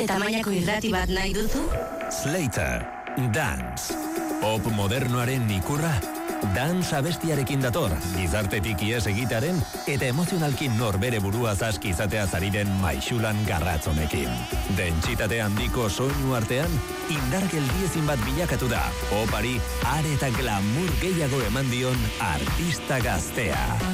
zure tamainako irrati bat nahi duzu? Slater, Dance. Pop modernoaren ikurra. Dance abestiarekin dator, gizartetik ies egitaren eta emozionalki norbere burua zaski izatea zariren maixulan garratzonekin. Dentsitate handiko soinu artean, indar geldiezin bat bilakatu da. Popari are eta glamour gehiago eman dion artista gaztea.